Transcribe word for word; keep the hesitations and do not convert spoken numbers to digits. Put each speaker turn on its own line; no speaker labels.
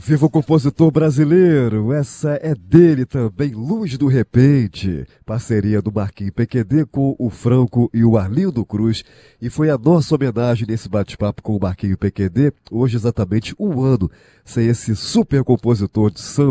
Viva o compositor brasileiro, essa é dele também, Luz do Repente, parceria do Marquinhos P Q D com o Franco e o Arlindo Cruz, e foi a nossa homenagem nesse bate-papo com o Marquinhos P Q D, hoje exatamente um ano sem esse super compositor de samba